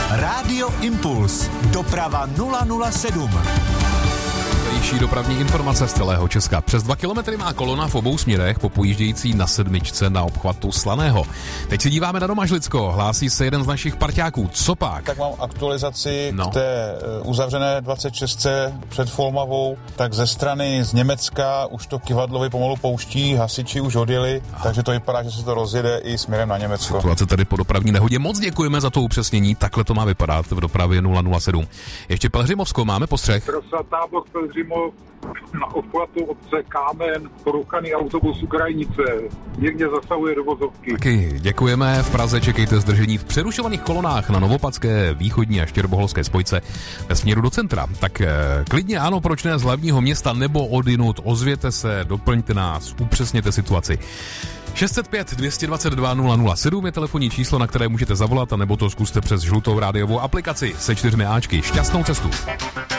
Rádio Impuls. Doprava 007. Nejší dopravní informace z celého Česka. Přes 2 kilometry má kolona v obou směrech popojíždějící na 7 na obchvatu Slaného. Teď se díváme na Domažlicko. Hlásí se jeden z našich parťáků. Co pak? Tak mám aktualizaci k té uzavřené 26 před Folmavou. Tak ze strany z Německa už to kyvadlově pomalu pouští, hasiči už odjeli, takže to vypadá, že se to rozjede i směrem na Německo. Situace tady po dopravní nehodě. Moc děkujeme za to upřesnění. Takhle to má vypadat v dopravě 007. Ještě Pelhřimovsko máme postřeh. Tábor Pelhřimov na obchvatu obce Kámen, porouchaný autobus Ukrajinice. Někde zasahuje do vozovky. Taky děkujeme. V Praze čekejte zdržení v přerušovaných kolonách na Novopadské, východní a Štěrboholské spojce ve směru do centra. Tak klidně ano, proč ne z hlavního města nebo odinut. Ozvěte se, doplňte nás, upřesněte situaci. 605 222 007 je telefonní číslo, na které můžete zavolat, a nebo to zkuste přes žlutou rádiovou aplikaci se 4 Ačky. Šťastnou cestu.